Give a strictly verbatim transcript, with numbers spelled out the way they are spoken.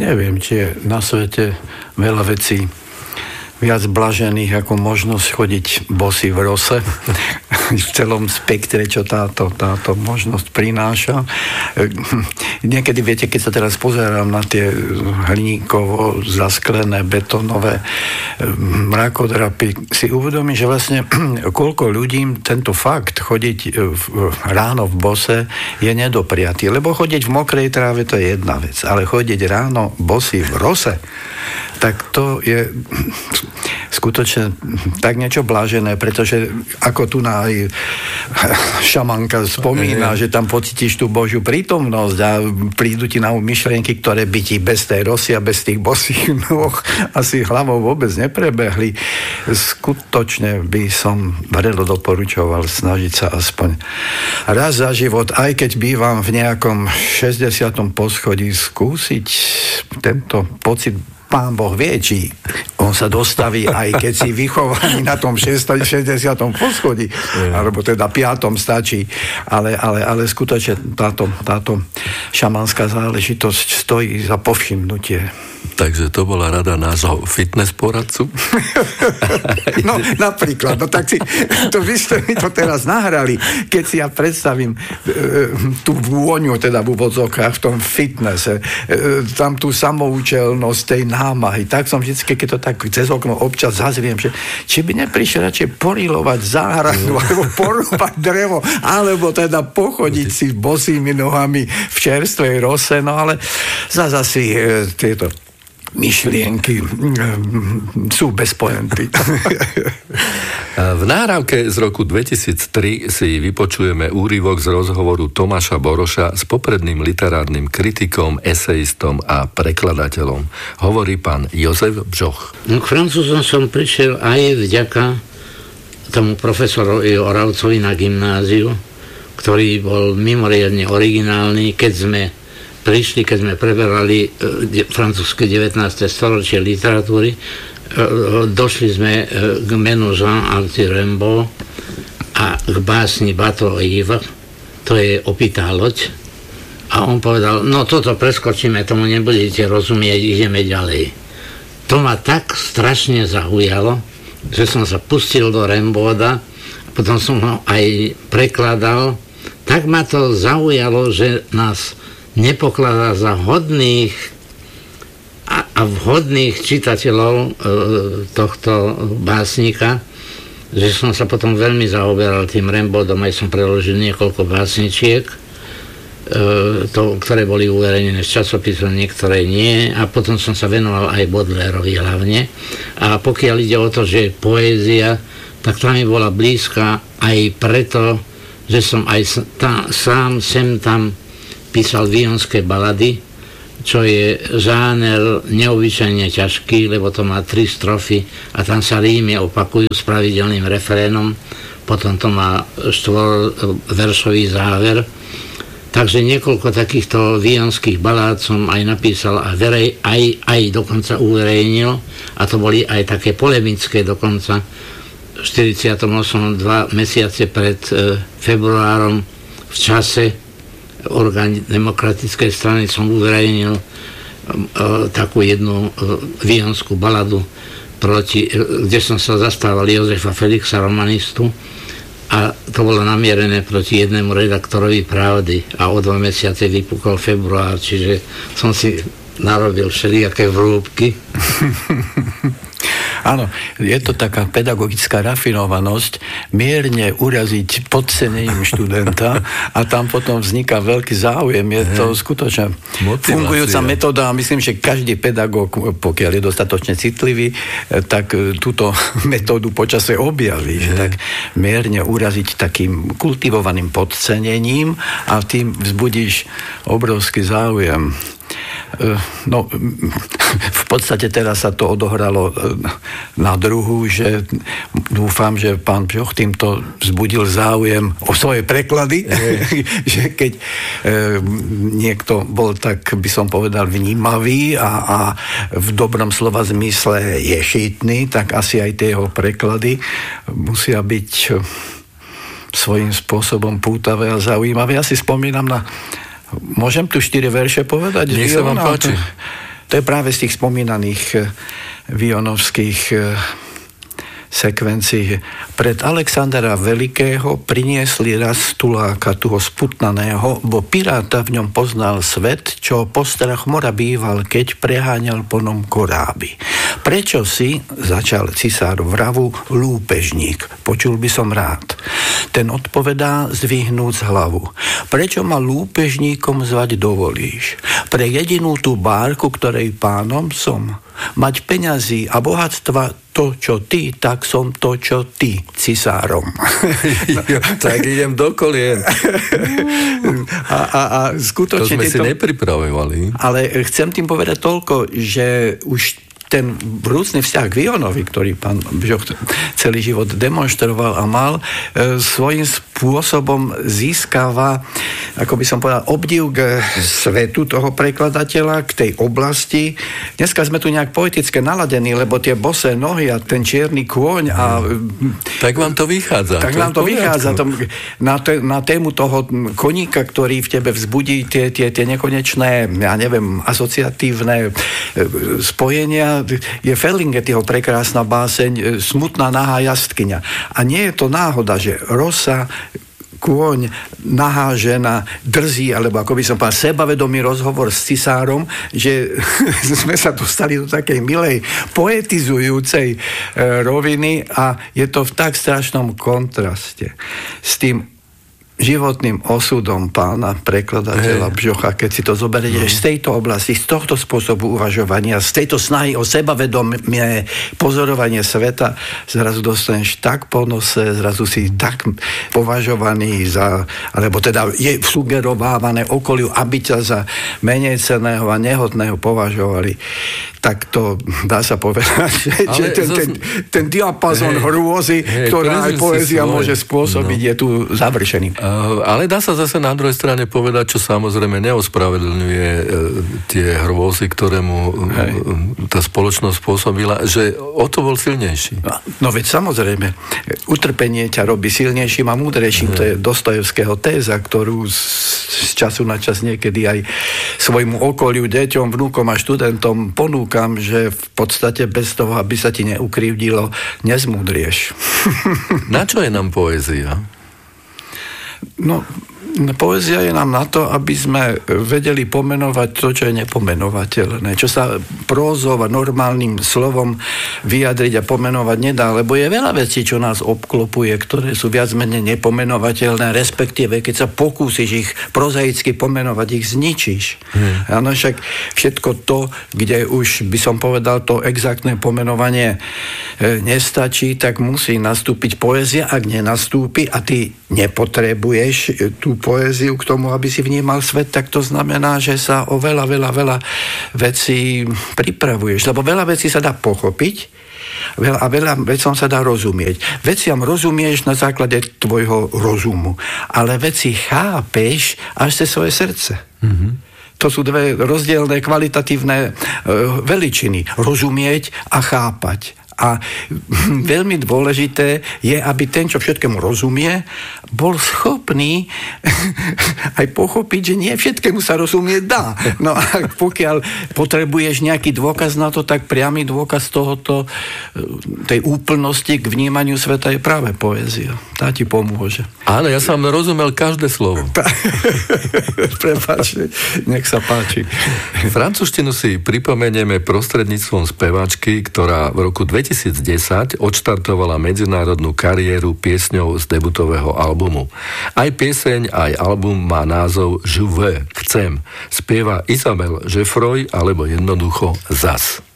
neviem, či je na svete veľa vecí viac blažených ako možnosť chodiť bosý v rose v celom spektre, čo táto, táto možnosť prináša. Niekedy, viete, keď sa teraz pozerám na tie hliníkovo zasklené betónové mrakodrapy, si uvedomím, že vlastne koľko ľudí tento fakt chodiť ráno v bose je nedopriatý, lebo chodiť v mokrej tráve to je jedna vec, ale chodiť ráno bosý v rose, tak to je skutočne tak niečo blážené, pretože ako tu na aj šamanka spomína, že tam pocítiš tú Božiu prítomnosť a prídu ti na myšlienky, ktoré by ti bez tej rosy a bez tých bosých nôh asi hlavou vôbec neprebehli. Skutočne by som vrelo doporučoval snažiť sa aspoň raz za život, aj keď bývam v nejakom šesťdesiatom poschodí, skúsiť tento pocit. Pán Boh vie, či on sa dostaví, aj keď si vychovaný na tom šesťdesiatom poschodí, alebo teda piatom stačí. Ale, ale, ale skutočne táto, táto šamanská záležitosť stojí za povšimnutie. Takže to bola rada nášho fitness poradcu? No, napríklad. No tak si, to vy ste mi to teraz nahrali, keď si ja predstavím e, tú vôňu, teda v úvodzovkách v tom fitnesse, e, tam tú samoučelnosť tej námahy. Tak som vždycky, keď to tak cez okno občas zazriem, že či by neprišiel radšej porilovať záhradu, alebo porúbať drevo, alebo teda pochodiť si bosými nohami v čerstvej rose, no ale zase asi e, tieto myšlienky sú bez pointy. V nahrávke z roku dvetisíctri si vypočujeme úryvok z rozhovoru Tomáša Boroša s popredným literárnym kritikom, esejistom a prekladateľom. Hovorí pán Jozef Bžoch. No, k Francúzom som prišiel aj vďaka tomu profesorovi Oravcovi na gymnáziu, ktorý bol mimoriadne originálny, keď sme prišli, keď sme preberali e, francúzske devätnáste storočie literatúry, e, došli sme e, k menu Jean-Arthur Rimbaud a k básni Bateau Ivre, to je Opitá loď. A on povedal, no toto preskočíme, tomu nebudete rozumieť, ideme ďalej. To ma tak strašne zaujalo, že som sa pustil do Rimbauda, potom som ho aj prekladal. Tak ma to zaujalo, že nás nepokladá za hodných a, a vhodných čitateľov e, tohto básnika, že som sa potom veľmi zaoberal tým Rimbaudom, aj som preložil niekoľko básničiek, e, to, ktoré boli uverejnené z časopisu, niektoré nie, a potom som sa venoval aj Baudelaireovi hlavne. A pokiaľ ide o to, že je poézia, tak tá mi bola blízka aj preto, že som aj tá, sám sem tam písal vyonské balady, čo je žáner neobyčajne ťažký, lebo to má tri strofy a tam sa rímy opakujú s pravidelným refrénom, potom to má štvorveršový záver. Takže niekoľko takýchto vyonských balád som aj napísal a verej, aj, aj dokonca uverejnil, a to boli aj také polemické dokonca. V štyridsiatom ôsmom dva mesiace pred e, februárom v čase orgán demokratickej strany som uverejnil e, takú jednu e, vyonskú baladu, proti, e, kde som sa zastával Jozefa Felixa, romanistu, a to bolo namierené proti jednému redaktorovi Pravdy, a o dva mesiace vypukol február, čiže som si narobil všelijaké vrúbky. Áno, je to taká pedagogická rafinovanosť, mierne uraziť podcenením študenta, a tam potom vzniká veľký záujem. Je to skutočne motivácia. Fungujúca metóda, a myslím, že každý pedagóg, pokiaľ je dostatočne citlivý, tak túto metódu počase objaví. Že tak mierne uraziť takým kultivovaným podcenením, a tým vzbudíš obrovský záujem. No, v podstate teraz sa to odohralo na druhu, že dúfam, že pán Bžoch týmto vzbudil záujem o svoje preklady, že keď e, niekto bol, tak by som povedal, vnímavý a, a v dobrom slova zmysle ješitný, tak asi aj tie jeho preklady musia byť svojím spôsobom pútavé a zaujímavé. Ja si spomínam na... Môžem tu štyri verše povedať? Nech sa vám páči. To je práve z tých spomínaných Vionovských sekvencií. Pred Alexandra Veľkého priniesli raz tuláka, toho sputnaného, bo piráta v ňom poznal svet, čo postrach mora býval, keď preháňal po nom koráby. Prečo si, začal cisár vravu, lúpežník? Počul by som rád. Ten odpovedá, zdvihnúc hlavu. Prečo ma lúpežníkom zvať dovolíš? Pre jedinú tú bárku, ktorej pánom som. Mať peňazí a bohatstva to, čo ty, tak som to, čo ty, cisárom. No, tak idem do kolien. a, a, a skutočne... To sme si tieto... nepripravovali. Ale chcem tým povedať toľko, že už ten vrúcný vzťah k Vionovi, ktorý pán Bžoch celý život demonstroval a mal, e, svojím spôsobom získava, ako by som povedal, obdiv k svetu toho prekladateľa, k tej oblasti. Dneska sme tu nejak poetické naladení, lebo tie bosé nohy a ten čierny kôň a... Tak vám to vychádza. Tak to vám to vychádza. Tom, na, te, na tému toho koníka, ktorý v tebe vzbudí tie, tie, tie nekonečné, ja neviem, asociatívne spojenia. Je Ferlinghettieho prekrásna báseň Smutná nahá jazdkyňa. A nie je to náhoda, že rosa, kôň, nahá žena, drzí, alebo ako by som povedal, sebavedomý rozhovor s cisárom, že sme sa dostali do takej milej, poetizujúcej roviny a je to v tak strašnom kontraste s tým životným osudom pána prekladateľa hey. Bžocha, keď si to zoberieš no. z tejto oblasti, z tohto spôsobu uvažovania, z tejto snahy o sebavedomie, pozorovanie sveta, zrazu dostaneš tak po nose, zrazu si tak považovaný za, alebo teda je sugerovávané okoliu, aby ťa za menej cenného a nehodného považovali. Tak to dá sa povedať, že, že ten, ten, ten diapazon hey. hrôzy, hey, ktorá aj poézia môže spôsobiť, no. je tu završený. Uh, ale dá sa zase na druhej strane povedať, čo samozrejme neospravedlňuje uh, tie hrôzy, ktoré mu uh, tá spoločnosť spôsobila, že o to bol silnejší. No, no veď samozrejme, utrpenie ťa robí silnejším a múdrejším. Hmm. To je Dostojevského téza, ktorú z, z času na čas niekedy aj svojmu okoliu, deťom, vnúkom a študentom ponúkam, že v podstate bez toho, aby sa ti neukrivdilo, nezmúdrieš. Na čo je nám poézia? No, poézia je nám na to, aby sme vedeli pomenovať to, čo je nepomenovateľné, čo sa prózou a normálnym slovom vyjadriť a pomenovať nedá, lebo je veľa vecí, čo nás obklopuje, ktoré sú viac menej nepomenovateľné, respektíve keď sa pokúsiš ich prozaicky pomenovať, ich zničíš. Hmm. Áno, však všetko to, kde už by som povedal, to exaktné pomenovanie nestačí, tak musí nastúpiť poézia, ak nenastúpi a ty nepotrebuješ tú poéziu k tomu, aby si vnímal svet, tak to znamená, že sa o veľa, veľa, veľa vecí pripravuješ. Lebo veľa vecí sa dá pochopiť veľa, a veľa vecom sa dá rozumieť. Veciam rozumieš na základe tvojho rozumu, ale veci chápeš až cez svoje srdce. Mm-hmm. To sú dve rozdielne kvalitatívne e, veličiny. Rozumieť a chápať. A veľmi dôležité je, aby ten, čo všetkému rozumie, bol schopný aj pochopiť, že nie všetkému sa rozumieť dá. No a pokiaľ potrebuješ nejaký dôkaz na to, tak priamy dôkaz tohoto, tej úplnosti k vnímaniu sveta je práve poézia. Tá ti pomôže. Áno, ja som rozumel každé slovo. Prepáč, nech sa páči. Francúzštinu si pripomenieme prostredníctvom speváčky, ktorá v roku dvetisícdesať odštartovala medzinárodnú kariéru piesňou z debutového albumu. Aj pieseň, aj album má názov Je veux, chcem. Spieva Isabelle Geffroy, alebo jednoducho Zas.